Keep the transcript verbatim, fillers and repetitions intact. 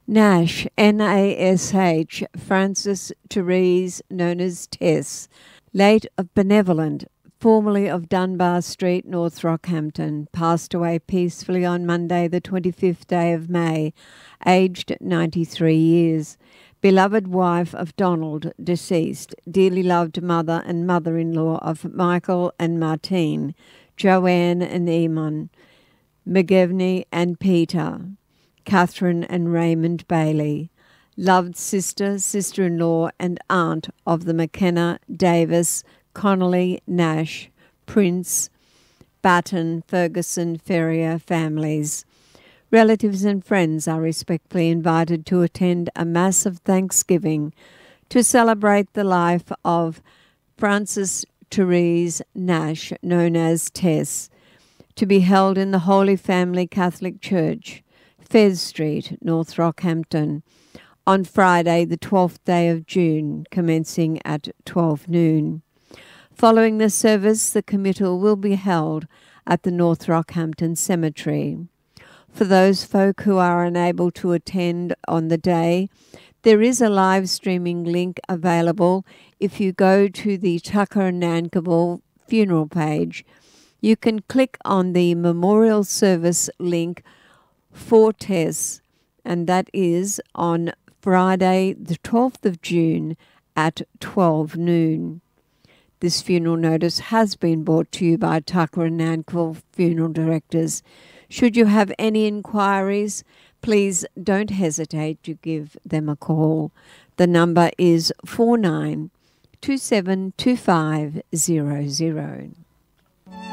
Nash, N A S H, Frances Therese, known as Tess, late of Benevolent, formerly of Dunbar Street, North Rockhampton, passed away peacefully on Monday, the twenty-fifth day of May, aged ninety-three years. Beloved wife of Donald, deceased, dearly loved mother and mother-in-law of Michael and Martine, Joanne and Eamon, McGevney and Peter, Catherine and Raymond Bailey, loved sister, sister-in-law and aunt of the McKenna, Davis, Connolly, Nash, Prince, Batten, Ferguson, Ferrier families. Relatives and friends are respectfully invited to attend a Mass of Thanksgiving to celebrate the life of Frances Therese Nash, known as Tess, to be held in the Holy Family Catholic Church, Fez Street, North Rockhampton, on Friday, the twelfth day of June, commencing at twelve noon. Following the service, the committal will be held at the North Rockhampton Cemetery. For those folk who are unable to attend on the day, there is a live streaming link available. If you go to the Tucker and Nankerville funeral page, you can click on the memorial service link for Tess, and that is on Friday, the twelfth of June at twelve noon. This funeral notice has been brought to you by Tucker and Nankerville Funeral Directors. Should you have any inquiries, please don't hesitate to give them a call. The number is four nine two seven two five zero zero.